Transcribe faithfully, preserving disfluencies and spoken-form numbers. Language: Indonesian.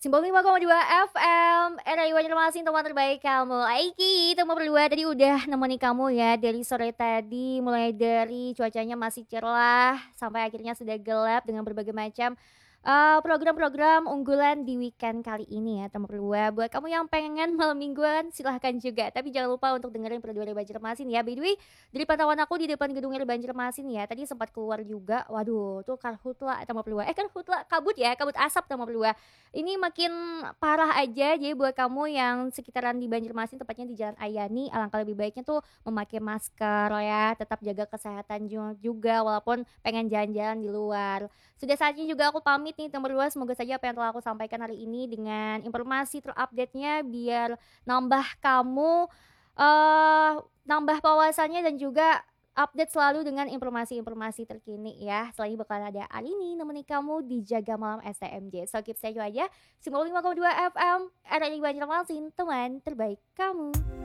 Simbol lima koma dua F M, R A I Banjarmasin, teman terbaik kamu. Aiki, teman berdua tadi udah nemenin kamu ya dari sore tadi, mulai dari cuacanya masih cerah sampai akhirnya sudah gelap dengan berbagai macam eh, program-program unggulan di weekend kali ini ya teman berdua. Buat kamu yang pengen malam mingguan silahkan juga, tapi jangan lupa untuk dengerin Perduaan Banjarmasin ya. By the way, dari pantauan aku di depan gedung R Banjarmasin ya, tadi sempat keluar juga. Waduh, tuh karhutla teman berdua. Eh karhutla kabut ya, kabut asap teman berdua. Ini makin parah aja, jadi buat kamu yang sekitaran di Banjarmasin, tepatnya di Jalan Ayani, alangkah lebih baiknya tuh memakai masker ya, tetap jaga kesehatan ju- juga walaupun pengen jalan-jalan di luar. Sudah saatnya juga aku pamit nih teman berdua, semoga saja apa yang telah aku sampaikan hari ini dengan informasi terupdate-nya biar nambah kamu eh nambah wawasannya dan juga update selalu dengan informasi-informasi terkini ya. Selain bakal ada Alini nemenin kamu di Jaga Malam S T M J. So keep stay aja. Simbol lima koma dua F M, R R I Banjarmasin, teman terbaik kamu.